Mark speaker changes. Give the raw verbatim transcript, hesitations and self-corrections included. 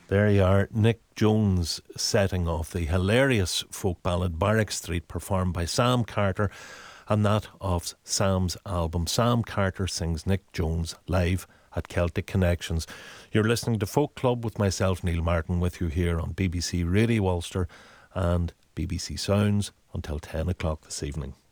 Speaker 1: There you are, Nick Jones setting off the hilarious folk ballad Barrack Street, performed by Sam Carter, and that of Sam's album. Sam Carter sings Nick Jones live at Celtic Connections. You're listening to Folk Club with myself, Neil Martin, with you here on B B C Radio Ulster and B B C Sounds until ten o'clock this evening.